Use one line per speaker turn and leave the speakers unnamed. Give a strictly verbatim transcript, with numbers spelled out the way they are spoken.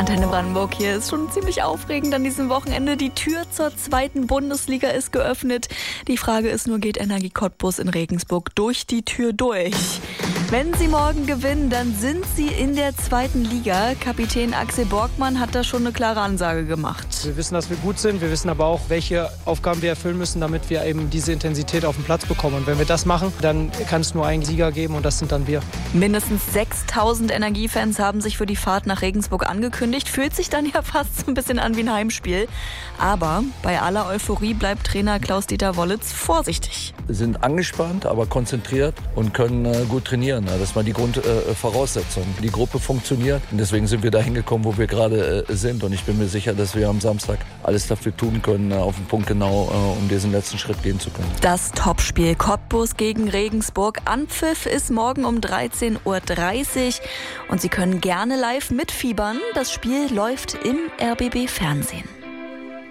Antenne Brandenburg hier ist schon ziemlich aufregend an diesem Wochenende. Die Tür zur zweiten Bundesliga ist geöffnet. Die Frage ist nur, geht Energie Cottbus in Regensburg durch die Tür durch? Wenn sie morgen gewinnen, dann sind sie in der zweiten Liga. Kapitän Axel Borgmann hat da schon eine klare Ansage gemacht.
Wir wissen, dass wir gut sind. Wir wissen aber auch, welche Aufgaben wir erfüllen müssen, damit wir eben diese Intensität auf den Platz bekommen. Und wenn wir das machen, dann kann es nur einen Sieger geben und das sind dann wir.
Mindestens sechstausend Energiefans haben sich für die Fahrt nach Regensburg angekündigt. Fühlt sich dann ja fast so ein bisschen an wie ein Heimspiel. Aber bei aller Euphorie bleibt Trainer Klaus-Dieter Wollitz vorsichtig.
Wir sind angespannt, aber konzentriert und können äh, gut trainieren. Das war die Grundvoraussetzung. Äh, die Gruppe funktioniert und deswegen sind wir da hingekommen, wo wir gerade äh, sind. Und ich bin mir sicher, dass wir am Samstag alles dafür tun können, äh, auf den Punkt genau, äh, um diesen letzten Schritt gehen zu können.
Das Topspiel Cottbus gegen Regensburg. Anpfiff ist morgen um dreizehn Uhr dreißig und Sie können gerne live mitfiebern. Das Spiel läuft im R B B Fernsehen.